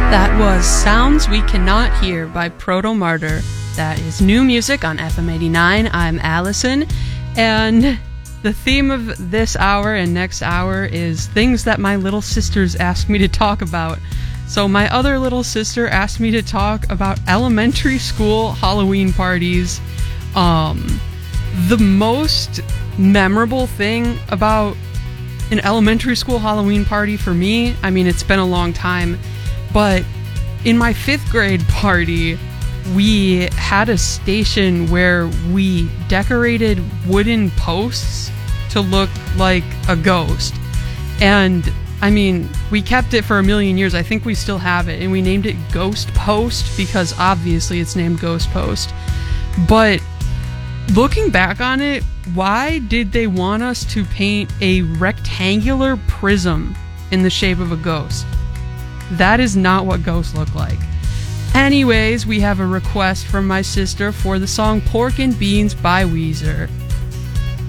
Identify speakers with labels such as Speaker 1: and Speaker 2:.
Speaker 1: That was Sounds We Cannot Hear by Proto Martyr. That is new music on FM 89. I'm Allison, and the theme of this hour and next hour is things that my little sisters asked me to talk about. So my other little sister asked me to talk about elementary school Halloween parties. The most memorable thing about an elementary school Halloween party for me, I mean, it's been a long time, but in my 5th grade party, we had a station where we decorated wooden posts to look like a ghost. And I mean, we kept it for a million years. I think we still have it. And we named it Ghost Post because obviously it's named Ghost Post. But looking back on it, why did they want us to paint a rectangular prism in the shape of a ghost? That is not what ghosts look like. Anyways, we have a request from my sister for the song Pork and Beans by Weezer.